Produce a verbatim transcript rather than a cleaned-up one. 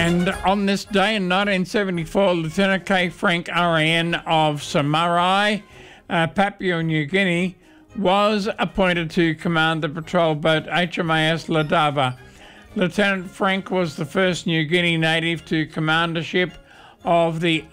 And on this day in nineteen seventy-four, Lieutenant K. Frank R A N of Samarai, uh, Papua New Guinea, was appointed to command the patrol boat H M A S Ladava. Lieutenant Frank was the first New Guinea native to command a ship of the